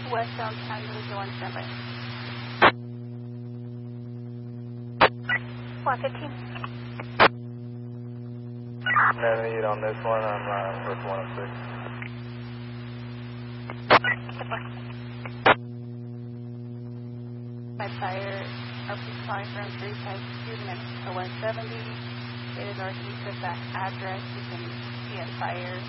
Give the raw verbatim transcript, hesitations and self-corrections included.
Westbound San Luis one standby. one fifteen. No need on this one, I'm uh, with one oh six. My fire, R P calling from three five two next to one seventy. It is our east of that address. You can see a fire